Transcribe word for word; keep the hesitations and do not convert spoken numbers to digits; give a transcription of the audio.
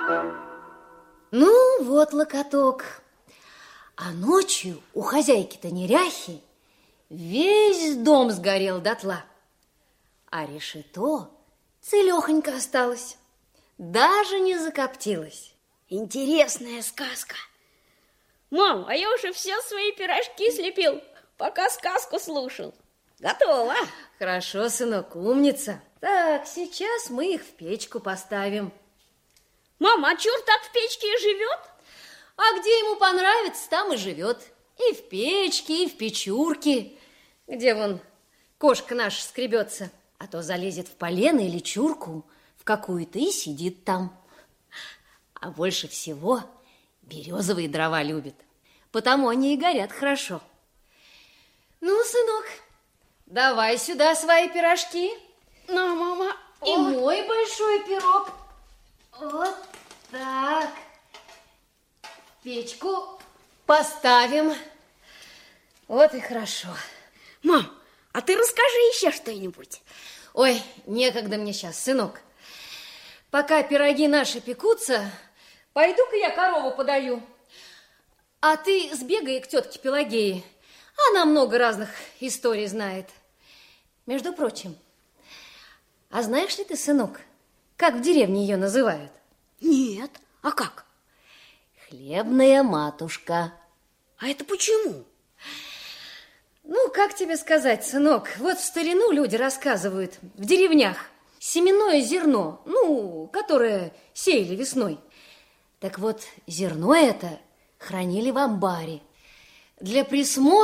Ну, вот локоток. А ночью у хозяйки-то неряхи весь дом сгорел дотла, а решето целехонько осталось, даже не закоптилось. Интересная сказка. Мам, а я уже все свои пирожки слепил, пока сказку слушал. Готово. Хорошо, сынок, умница. Так, сейчас мы их в печку поставим. Мама, а черт так в печке и живет? А где ему понравится, там и живет. И в печке, и в печурке, где вон кошка наша скребется. А то залезет в полено или чурку в какую-то и сидит там. А больше всего березовые дрова любит, потому они и горят хорошо. Ну, сынок, давай сюда свои пирожки. На, мама. И О. мой большой пирог. Вот так. Печку поставим. Вот и хорошо. Мам, а ты расскажи еще что-нибудь. Ой, некогда мне сейчас, сынок. Пока пироги наши пекутся, пойду-ка я корову подаю. А ты сбегай к тетке Пелагее. Она много разных историй знает. Между прочим, а знаешь ли ты, сынок, как в деревне ее называют? Нет, а как? Хлебная матушка. А это почему? Ну, как тебе сказать, сынок, вот в старину люди рассказывают, в деревнях, семенное зерно, ну, которое сеяли весной. Так вот, зерно это хранили в амбаре для присмотра.